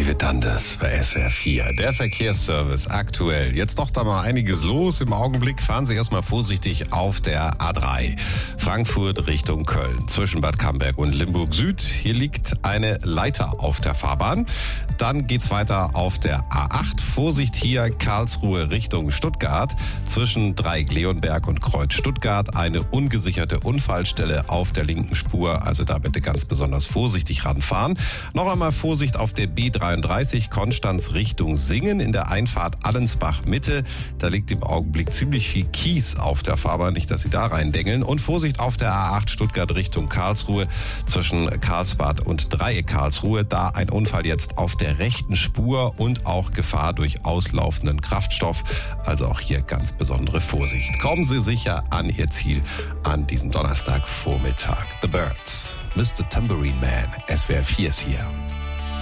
David Dundas bei SWR 4. Der Verkehrsservice aktuell. Jetzt doch da mal einiges los im Augenblick. Fahren Sie erstmal vorsichtig auf der A3. Frankfurt Richtung Köln. Zwischen Bad Camberg und Limburg Süd. Hier liegt eine Leiter auf der Fahrbahn. Dann geht's weiter auf der A8. Vorsicht hier, Karlsruhe Richtung Stuttgart. Zwischen Dreieck-Leonberg und Kreuz Stuttgart eine ungesicherte Unfallstelle auf der linken Spur. Also da bitte ganz besonders vorsichtig ranfahren. Noch einmal Vorsicht auf der B33 Konstanz Richtung Singen in der Einfahrt Allensbach Mitte. Da liegt im Augenblick ziemlich viel Kies auf der Fahrbahn. Nicht, dass Sie da reindengeln. Und Vorsicht auf der A8 Stuttgart Richtung Karlsruhe zwischen Karlsbad und Dreieck Karlsruhe. Da ein Unfall jetzt auf der rechten Spur und auch Gefahr durch auslaufenden Kraftstoff. Also auch hier ganz besondere Vorsicht. Kommen Sie sicher an Ihr Ziel an diesem Donnerstagvormittag. The Birds, Mr. Tambourine Man, SWR 4 ist hier.